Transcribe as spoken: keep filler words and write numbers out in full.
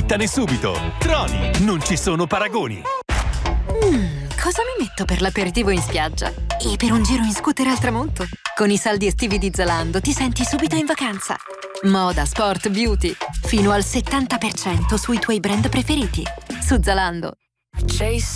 Sceglietane subito. Troni, non ci sono paragoni. Mm, cosa mi metto per l'aperitivo in spiaggia? E per un giro in scooter al tramonto? Con i saldi estivi di Zalando ti senti subito in vacanza. Moda, sport, beauty. Fino al settanta per cento sui tuoi brand preferiti. Su Zalando. Chase